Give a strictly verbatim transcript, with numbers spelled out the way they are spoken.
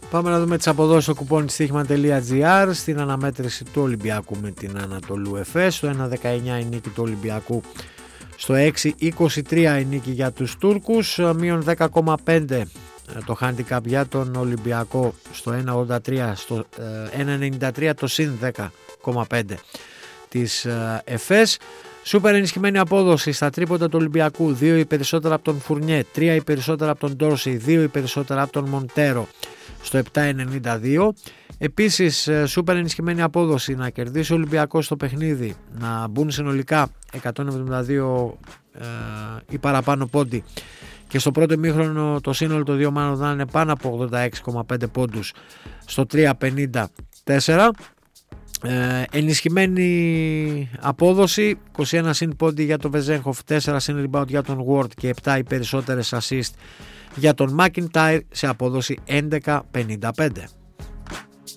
Πάμε να δούμε τις αποδόσεις στο κουπόνι στοίχημα τελεία τζι άρ στην αναμέτρηση του Ολυμπιακού με την Ανατολού Εφές. Στο ένα δεκαεννιά η νίκη του Ολυμπιακού, στο έξι είκοσι τρία η νίκη για τους Τούρκους, μείον δέκα κόμμα πέντε το handicap για τον Ολυμπιακό, στο ένα ογδόντα τρία, στο ένα ενενήντα τρία το συν δέκα κόμμα πέντε της Εφές. Σούπερ ενισχυμένη απόδοση στα τρίποτα του Ολυμπιακού, δύο ή περισσότερα από τον Φουρνιέ, τρία ή περισσότερα από τον Ντόρση, δύο ή περισσότερα από τον Μοντέρο, στο επτά ενενήντα δύο. Επίσης σούπερ ενισχυμένη απόδοση να κερδίσει ο Ολυμπιακός στο παιχνίδι, να μπουν συνολικά εκατόν εβδομήντα δύο ε, ή παραπάνω πόντι και στο πρώτο ημίχρονο το σύνολο των δύο ομάδων να είναι πάνω από ογδόντα έξι κόμμα πέντε πόντους, στο τρία πενήντα τέσσερα. Ε, ενισχυμένη απόδοση είκοσι ένα συν πόντι για τον Βεζέγχοφ, τέσσερα συν rebound για τον Ward και επτά οι περισσότερες assist για τον McIntyre σε απόδοση έντεκα πενήντα πέντε.